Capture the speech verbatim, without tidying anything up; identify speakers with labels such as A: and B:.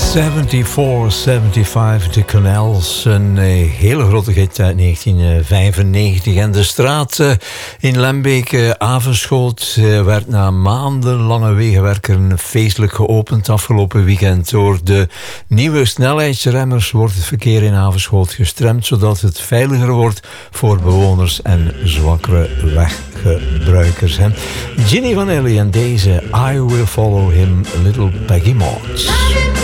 A: vierenzeventig vijfenzeventig, de Canals, een uh, hele grote hit uit negentien vijfennegentig. En de straat uh, in Lembeek, uh, Avenschot, uh, werd na maandenlange wegenwerken feestelijk geopend afgelopen weekend. Door de nieuwe snelheidsremmers wordt het verkeer in Avenschot gestremd, zodat het veiliger wordt voor bewoners en zwakkere weggebruikers. Hè. Ginny Vanelli en deze I Will Follow Him, Little Peggy Mods.